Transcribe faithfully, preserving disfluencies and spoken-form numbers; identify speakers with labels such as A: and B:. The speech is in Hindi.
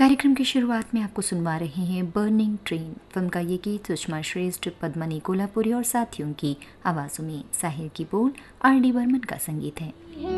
A: कार्यक्रम की शुरुआत में आपको सुनवा रहे हैं बर्निंग ट्रेन फिल्म का ये गीत सुषमा श्रेष्ठ, पद्मनी कोल्हापुरी और साथियों की आवाज़ों में। साहिल की बोल, आर डी बर्मन का संगीत है।